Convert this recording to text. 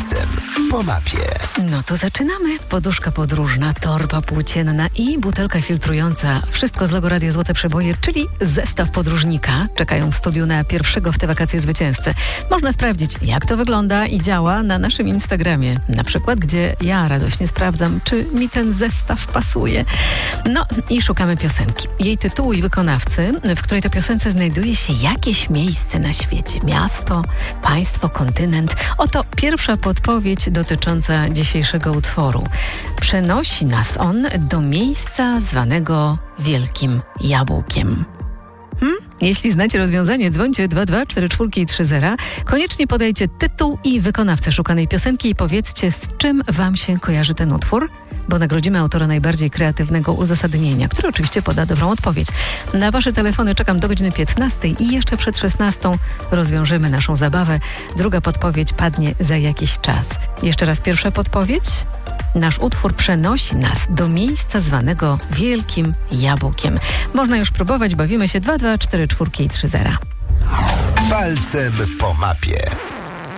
Palcem po mapie. No to zaczynamy. Poduszka podróżna, torba płócienna i butelka filtrująca. Wszystko z logo Radia Złote Przeboje, czyli zestaw podróżnika. Czekają w studiu na pierwszego w te wakacje zwycięzcę. Można sprawdzić, jak to wygląda i działa na naszym Instagramie. Na przykład, gdzie ja radośnie sprawdzam, czy mi ten zestaw pasuje. No i szukamy piosenki. Jej tytułu i wykonawcy, w której to piosence znajduje się jakieś miejsce na świecie. Miasto, państwo, kontynent. Oto pierwsza podpowiedź dotycząca dzisiejszego utworu. Przenosi nas on do miejsca zwanego Wielkim Jabłkiem. Jeśli znacie rozwiązanie, dzwońcie 224430. Koniecznie podajcie tytuł i wykonawcę szukanej piosenki i powiedzcie, z czym wam się kojarzy ten utwór, bo nagrodzimy autora najbardziej kreatywnego uzasadnienia, który oczywiście poda dobrą odpowiedź. Na wasze telefony czekam do godziny 15 i jeszcze przed 16 rozwiążemy naszą zabawę. Druga podpowiedź padnie za jakiś czas. Jeszcze raz pierwsza podpowiedź. Nasz utwór przenosi nas do miejsca zwanego Wielkim Jabłkiem. Można już próbować, bawimy się 224430. Palcem po mapie.